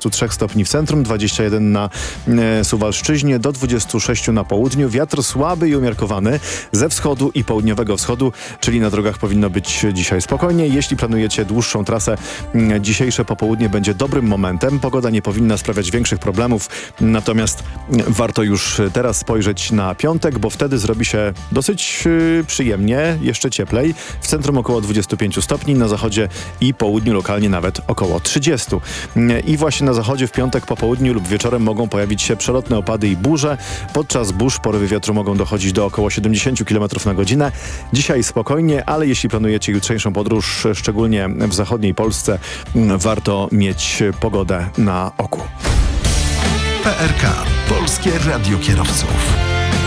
23 stopni w centrum, 21 na Suwalszczyźnie, do 26 na południu. Wiatr słaby i umiarkowany ze wschodu i południowego wschodu, czyli na drogach powinno być dzisiaj spokojnie. Jeśli planujecie dłuższą trasę, dzisiejsze popołudnie będzie dobrym momentem. Pogoda nie powinna sprawiać większych problemów, natomiast warto już teraz spojrzeć na piątek, bo wtedy zrobi się dosyć przyjemnie, jeszcze cieplej. W centrum około 25 stopni, na zachodzie i południu lokalnie nawet około 30. I właśnie na zachodzie w piątek po południu lub wieczorem mogą pojawić się przelotne opady i burze. Podczas burz porywy wiatru mogą dochodzić do około 70 km na godzinę. Dzisiaj spokojnie, ale jeśli planujecie jutrzejszą podróż, szczególnie w zachodniej Polsce, warto mieć pogodę na oku. PRK. Polskie Radio Kierowców.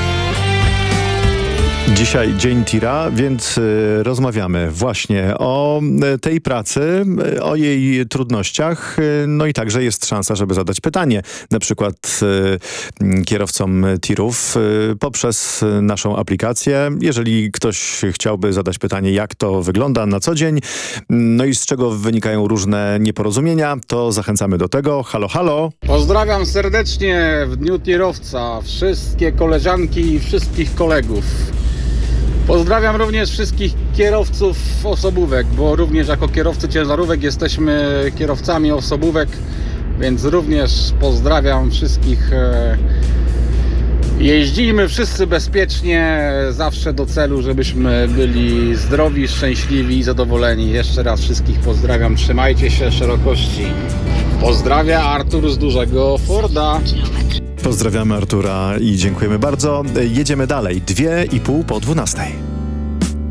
Dzisiaj dzień tira, więc rozmawiamy właśnie o tej pracy, o jej trudnościach, no i także jest szansa, żeby zadać pytanie, na przykład kierowcom tirów poprzez naszą aplikację. Jeżeli ktoś chciałby zadać pytanie, jak to wygląda na co dzień, no i z czego wynikają różne nieporozumienia, to zachęcamy do tego. Halo, halo! Pozdrawiam serdecznie w Dniu Tirowca wszystkie koleżanki i wszystkich kolegów. Pozdrawiam również wszystkich kierowców osobówek, bo również jako kierowcy ciężarówek jesteśmy kierowcami osobówek, więc również pozdrawiam wszystkich. Jeździmy wszyscy bezpiecznie, zawsze do celu, żebyśmy byli zdrowi, szczęśliwi i zadowoleni. Jeszcze raz wszystkich pozdrawiam, trzymajcie się szerokości. Pozdrawia Artur z Dużego Forda. Pozdrawiamy Artura i dziękujemy bardzo. Jedziemy dalej. 2,5 po 12.